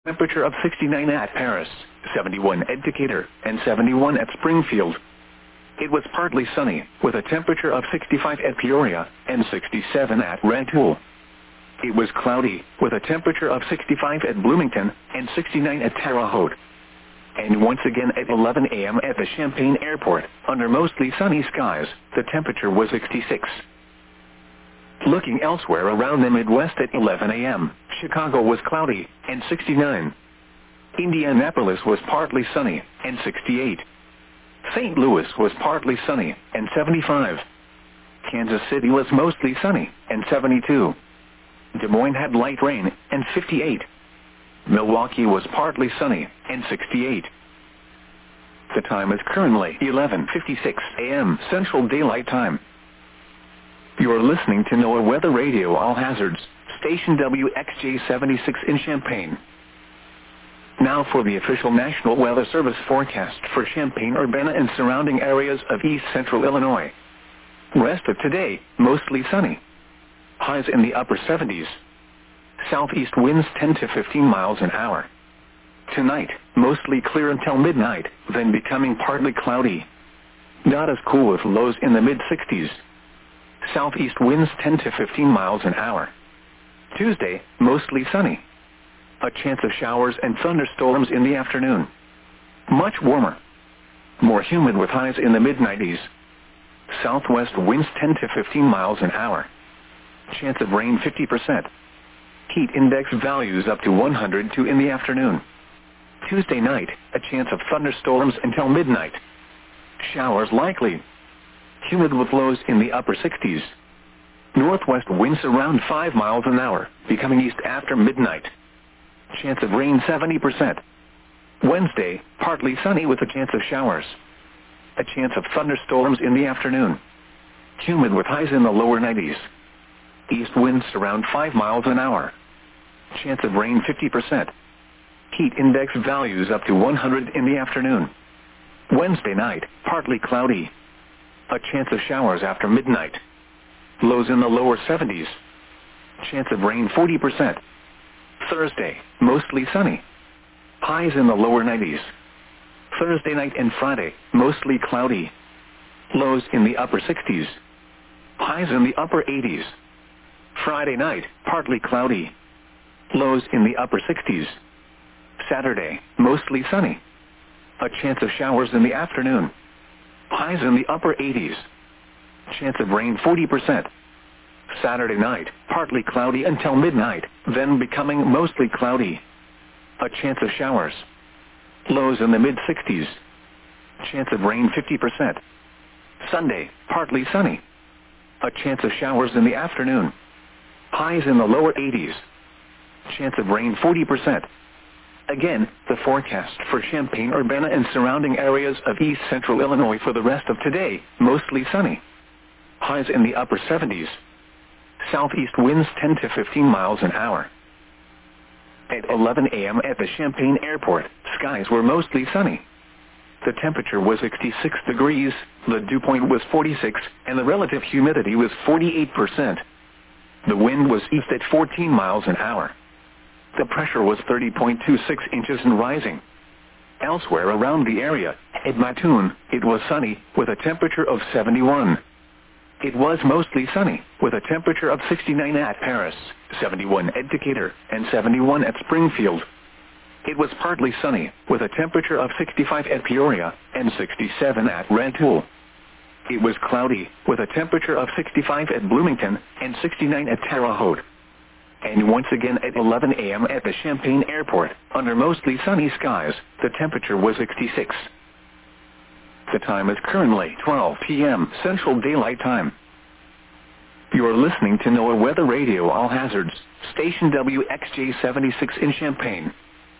Temperature of 69 at Paris, 71 at Decatur, and 71 at Springfield. It was partly sunny, with a temperature of 65 at Peoria, and 67 at Rantoul. It was cloudy, with a temperature of 65 at Bloomington, and 69 at Terre Haute. And once again at 11 a.m. at the Champaign Airport, under mostly sunny skies, the temperature was 66. Looking elsewhere around the Midwest at 11 a.m., Chicago was cloudy, and 69. Indianapolis was partly sunny, and 68. St. Louis was partly sunny, and 75. Kansas City was mostly sunny, and 72. Des Moines had light rain, and 58. Milwaukee was partly sunny, and 68. The time is currently 11:56 a.m. Central Daylight Time. You are listening to NOAA Weather Radio All Hazards, station WXJ-76 in Champaign. Now for the official National Weather Service forecast for Champaign-Urbana and surrounding areas of east central Illinois. Rest of today, mostly sunny. Highs in the upper 70s. Southeast winds 10 to 15 miles an hour. Tonight, mostly clear until midnight, then becoming partly cloudy. Not as cool with lows in the mid-60s. Southeast winds 10 to 15 miles an hour. Tuesday, mostly sunny. A chance of showers and thunderstorms in the afternoon. Much warmer. More humid with highs in the mid-90s. Southwest winds 10 to 15 miles an hour. Chance of rain 50%. Heat index values up to 102 in the afternoon. Tuesday night, a chance of thunderstorms until midnight. Showers likely. Humid with lows in the upper 60s. Northwest winds around 5 miles an hour, becoming east after midnight. Chance of rain 70%. Wednesday, partly sunny with a chance of showers. A chance of thunderstorms in the afternoon. Humid with highs in the lower 90s. East winds around 5 miles an hour. Chance of rain 50%. Heat index values up to 100 in the afternoon. Wednesday night, partly cloudy. A chance of showers after midnight. Lows in the lower 70s. Chance of rain 40%. Thursday, mostly sunny. Highs in the lower 90s. Thursday night and Friday, mostly cloudy. Lows in the upper 60s. Highs in the upper 80s. Friday night, partly cloudy. Lows in the upper 60s. Saturday, mostly sunny. A chance of showers in the afternoon. Highs in the upper 80s. Chance of rain 40%. Saturday night, partly cloudy until midnight, then becoming mostly cloudy. A chance of showers. Lows in the mid-60s. Chance of rain 50%. Sunday, partly sunny. A chance of showers in the afternoon. Highs in the lower 80s. Chance of rain 40%. Again, the forecast for Champaign-Urbana and surrounding areas of east central Illinois for the rest of today, mostly sunny. Highs in the upper 70s. Southeast winds 10 to 15 miles an hour. At 11 a.m. at the Champaign Airport, skies were mostly sunny. The temperature was 66 degrees, the dew point was 46, and the relative humidity was 48%. The wind was east at 14 miles an hour. The pressure was 30.26 inches and rising. Elsewhere around the area, at Mattoon, it was sunny, with a temperature of 71. It was mostly sunny, with a temperature of 69 at Paris, 71 at Decatur, and 71 at Springfield. It was partly sunny, with a temperature of 65 at Peoria, and 67 at Rantoul. It was cloudy, with a temperature of 65 at Bloomington, and 69 at Terre Haute. And once again at 11 a.m. at the Champaign Airport, under mostly sunny skies, the temperature was 66. The time is currently 12 p.m. Central Daylight Time. You are listening to NOAA Weather Radio All Hazards, station WXJ-76 in Champaign.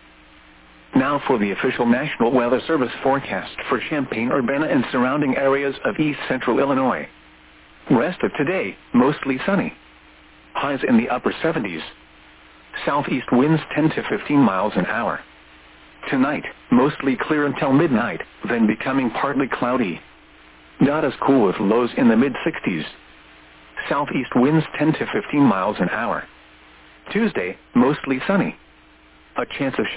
Now for the official National Weather Service forecast for Champaign-Urbana and surrounding areas of east central Illinois. Rest of today, mostly sunny. Highs in the upper 70s. Southeast winds 10 to 15 miles an hour. Tonight, mostly clear until midnight, then becoming partly cloudy. Not as cool with lows in the mid-60s. Southeast winds 10 to 15 miles an hour. Tuesday, mostly sunny. A chance of